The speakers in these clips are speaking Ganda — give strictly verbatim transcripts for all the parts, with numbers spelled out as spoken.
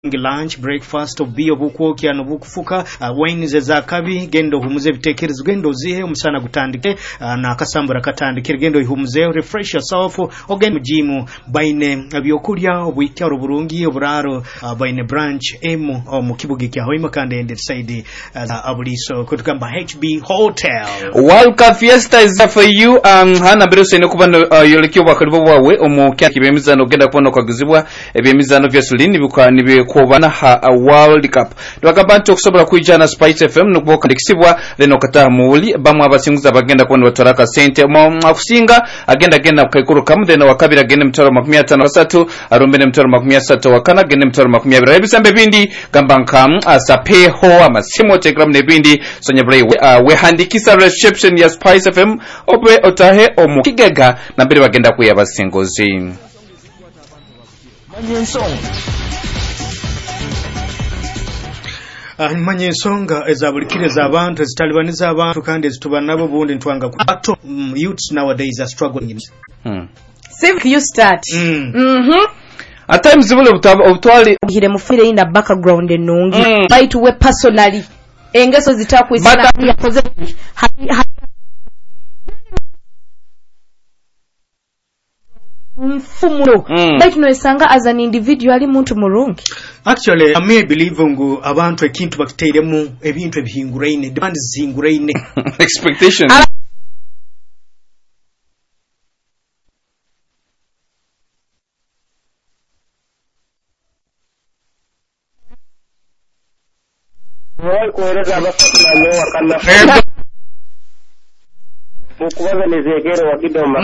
lunch breakfast obi obukwokya no bukufuka uh, wine ze zakabi gendo humuze bitekerezo gendo zihe umusana gutandike uh, na kasambura katandike gendo ihumuze refresh yourself ogende gym baine abyokulya obwikaro burungi oburaro uh, baine branch M mu kibuga kya hoima kandi ende side uh, abuliso kutugamba H B Hotel. World Cup Fiesta is for you. um hana birose no kubana uh, yolekyo bakalibo bwawe omukya kibemizano genda kubona kwagizibwa ebyemizano byasulini bikani be kubana ha a World Cup twakabantu okusobola kwijana Spice F M nukuboka ndikisibwa leno kata muuli bamwe abasinguza bagenda kubona batwaraka sente akusinga agenda agenda kaikuru kamude na wakabira gende mtoro makumi atano na tatu arombene mtoro makumi atatu wakana gende mtoro makumi abiri ebisambe bindi gamba nkam asapeho amasimo telegram ne bindi sonya bray uh, we handikisa reception ya Spice F M obe otahe omukigega na mbere bagenda kuyaba singozi Uh, manye nsonga ezabulikire za abantu ezitalibaniza abantu kandi ezituba nabo bundi ntwanga ku um, youths nowadays are struggling. Hmm. Save you start. Mm. Mhm. At times zibule obutwali hire mufire ina background enungi. Mm. Fight we personally. Engeso zitakwizira yakoze mfumulo mm. Like no esanga as an individual muntu mulungi. Actually I may believe ngo abantu ekintu bakiteiremu ebintu ebihinguraine demand zinguraine expectation Wao kueleza abafata na wakana mukubaza nezegero wakidoma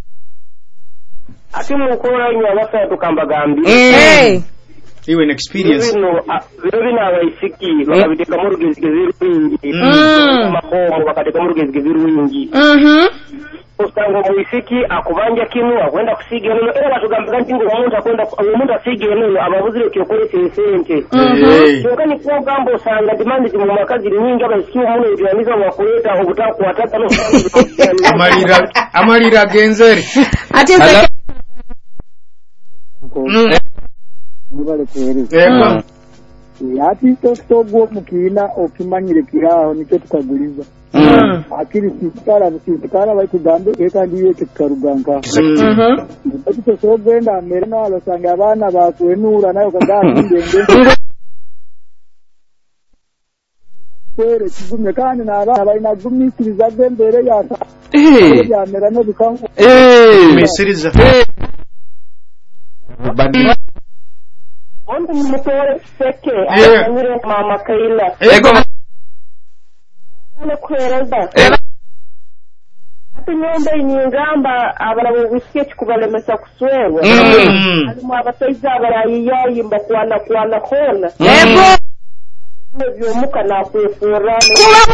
ati mukora nyo abafata tukamba gambi eh iwe an experience no bino na waisiki bakabiteka mu rugezgeziru wingi makomo bakateka mu rugezgeziru wingi mhm ustango muisiki akubanja kinu akwenda kusiga neno era batugamba nti ngo umuntu akwenda umuntu asiga neno ababuzire kyokore sente cyokani ko gambo sanga demand mu makazi nyingi abasiki umuntu yaniza wakuleta obutaku watata no amalira amalira genzeri ati Nibale kweri. Ego. Yati tokogwo mukina okimanyire kiraho nicyo tukaguliza. Mm. Akiri sikara sikara bari kugambe eka ndiye kikaruganka. Mhm. Ati tokogenda amere no alosanga abana bakwenura nayo kagandi ndende. Kwere kigume kandi naba bari nagumikiriza bembere yata. Eh. Yamera no bikangu. Eh. Mesiriza. Bandi Ondo mutore seke Yeah. amire mama Kaila ego ne kwereza ego ati nyomba inyingamba abana bwisike kubalemesa kuswewe Mm. alimu abasaiza abarayiyayi mbakwana kwana kona ego byo muka na kwefurana